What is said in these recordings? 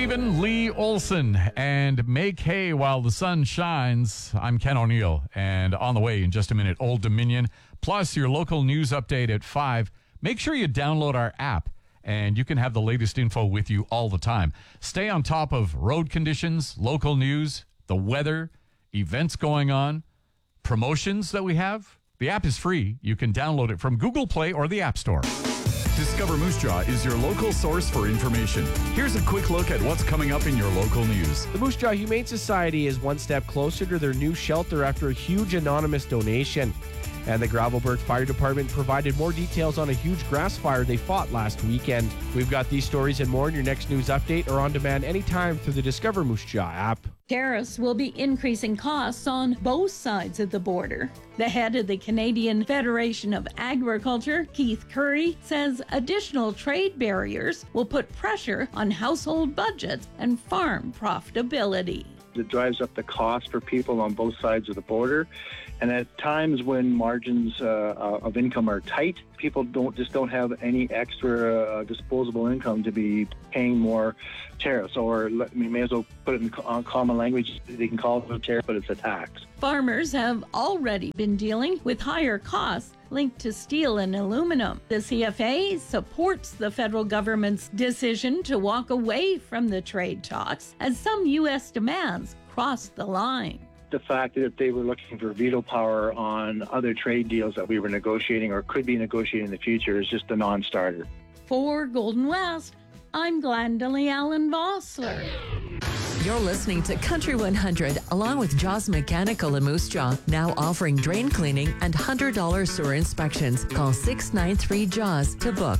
Stephen Lee Olson and Make Hay While the Sun Shines. I'm Ken O'Neill, and on the way in just a minute, Old Dominion, plus your local news update at 5. Make sure you download our app, and you can have the latest info with you all the time. Stay on top of road conditions, local news, the weather, events going on, promotions that we have. The app is free. You can download it from Google Play or the App Store. Discover Moose Jaw is your local source for information. Here's a quick look at what's coming up in your local news. The Moose Jaw Humane Society is one step closer to their new shelter after a huge anonymous donation. And the Gravelbourg Fire Department provided more details on a huge grass fire they fought last weekend. We've got these stories and more in your next news update or on demand anytime through the Discover Moose Jaw app. Tariffs will be increasing costs on both sides of the border. The head of the Canadian Federation of Agriculture, Keith Curry, says additional trade barriers will put pressure on household budgets and farm profitability. It drives up the cost for people on both sides of the border. And at times when margins of income are tight, people don't have any extra disposable income to be paying more tariffs. Or we may as well put it in common language. They can call it a tariff, but it's a tax. Farmers have already been dealing with higher costs linked to steel and aluminum. The CFA supports the federal government's decision to walk away from the trade talks as some U.S. demands cross the line. The fact that if they were looking for veto power on other trade deals that we were negotiating or could be negotiating in the future is just a non-starter. For Golden West, I'm Glendalee Allen Vossler. You're listening to Country 100 along with Jaws Mechanical in Moose Jaw, now offering drain cleaning and $100 sewer inspections. Call 693-JAWS to book.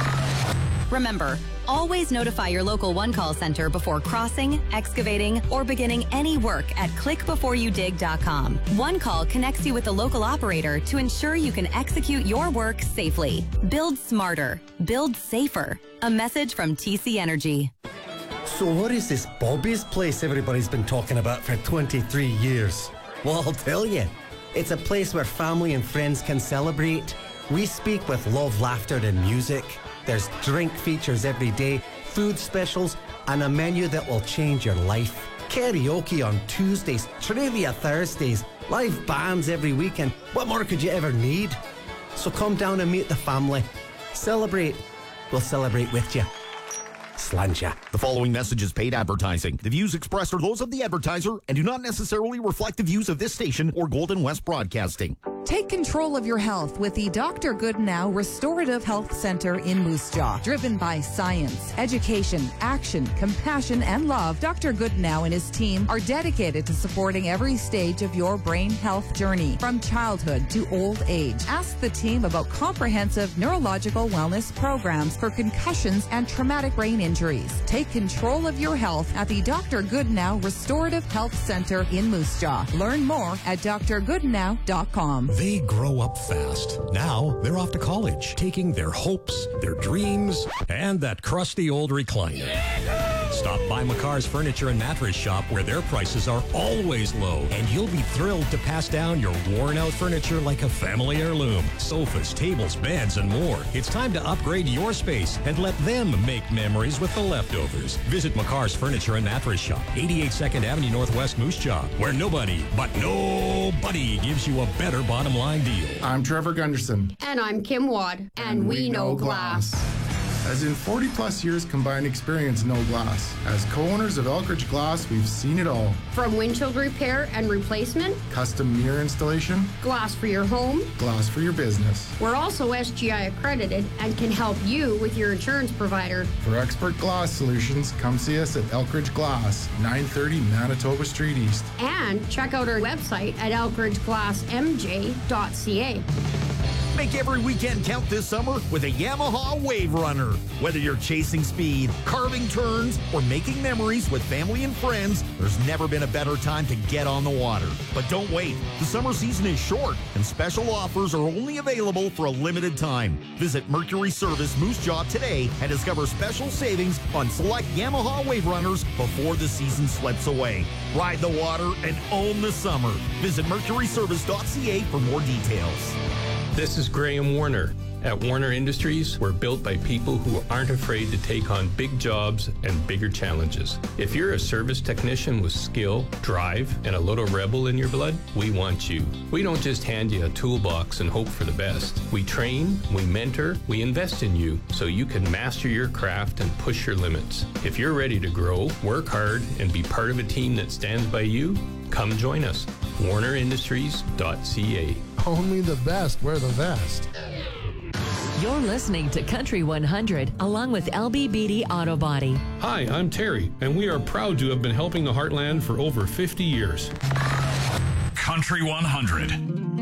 Remember, always notify your local one-call center before crossing, excavating, or beginning any work at clickbeforeyoudig.com. One Call connects you with the local operator to ensure you can execute your work safely. Build smarter. Build safer. A message from TC Energy. So what is this Bobby's place everybody's been talking about for 23 years? Well, I'll tell you. It's a place where family and friends can celebrate. We speak with love, laughter, and music. There's drink features every day, food specials, and a menu that will change your life. Karaoke on Tuesdays, trivia Thursdays, live bands every weekend. What more could you ever need? So come down and meet the family. Celebrate. We'll celebrate with you. Slàinte. The following message is paid advertising. The views expressed are those of the advertiser and do not necessarily reflect the views of this station or Golden West Broadcasting. Take control of your health with the Dr. Goodnow Restorative Health Center in Moose Jaw. Driven by science, education, action, compassion, and love, Dr. Goodnow and his team are dedicated to supporting every stage of your brain health journey, from childhood to old age. Ask the team about comprehensive neurological wellness programs for concussions and traumatic brain injuries. Take control of your health at the Dr. Goodnow Restorative Health Center in Moose Jaw. Learn more at drgoodnow.com. They grow up fast. Now they're off to college, taking their hopes, their dreams, and that crusty old recliner. Stop by McCarr's Furniture and Mattress Shop, where their prices are always low, and you'll be thrilled to pass down your worn-out furniture like a family heirloom. Sofas, tables, beds, and more. It's time to upgrade your space and let them make memories with the leftovers. Visit McCarr's Furniture and Mattress Shop, 88 2nd Avenue Northwest, Moose Jaw, where nobody gives you a better bottom line deal. I'm Trevor Gunderson. And I'm Kim Wad. And we know glass. As in 40-plus years combined experience know glass. As co-owners of Elkridge Glass, we've seen it all. From windshield repair and replacement, custom mirror installation, glass for your home, glass for your business. We're also SGI accredited and can help you with your insurance provider. For expert glass solutions, come see us at Elkridge Glass, 930 Manitoba Street East. And check out our website at elkridgeglassmj.ca. Make every weekend count this summer with a Yamaha Wave Runner. Whether you're chasing speed, carving turns, or making memories with family and friends, there's never been a better time to get on the water. But don't wait. The summer season is short, and special offers are only available for a limited time. Visit Mercury Service Moose Jaw today and discover special savings on select Yamaha Wave Runners before the season slips away. Ride the water and own the summer. Visit mercuryservice.ca for more details. This is Graham Warner. At Warner Industries, we're built by people who aren't afraid to take on big jobs and bigger challenges. If you're a service technician with skill, drive, and a little rebel in your blood, we want you. We don't just hand you a toolbox and hope for the best. We train, we mentor, we invest in you so you can master your craft and push your limits. If you're ready to grow, work hard, and be part of a team that stands by you, come join us. WarnerIndustries.ca. Only the best wear the vest. You're listening to Country 100 along with LB Beatty Auto Body. Hi, I'm Terry, and we are proud to have been helping the Heartland for over 50 years. Country 100.